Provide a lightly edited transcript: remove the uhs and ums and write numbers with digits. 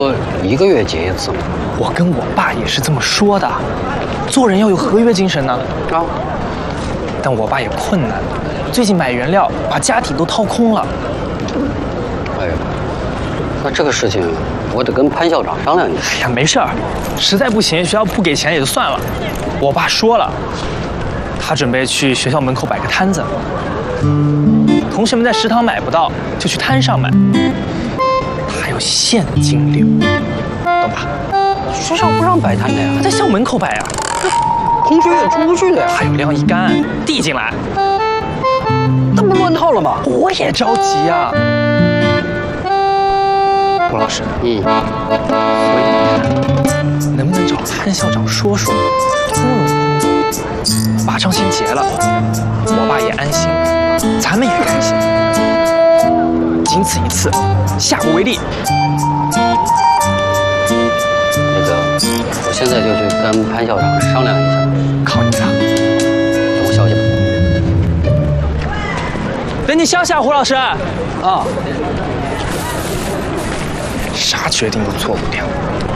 1个月结一次吗？ 我跟我爸也是这么说的，做人要有合约精神呢。 啊， 但我爸也困难，最近买原料把家底都掏空了。 哎呀，那这个事情我得跟潘校长商量一下。 哎呀，没事儿，实在不行学校不给钱也就算了。我爸说了，他准备去学校门口摆个摊子，同学们在食堂买不到，就去摊上买。还有现金流，懂吧？ 学校不让摆摊的呀， 他在校门口摆呀。 同学也出不去的呀。 还有晾衣杆递进来， 那不乱套了吗？ 我也着急呀。吴老师，所以你看，能不能找潘校长说说？把账先结了，我爸也安心，咱们也开心。仅此一次，下不为例。 那个，我现在就去跟潘校长商量一下。 靠你了， 等我消息吧。 等你消息啊，胡老师。 啊。 啥决定都做不了。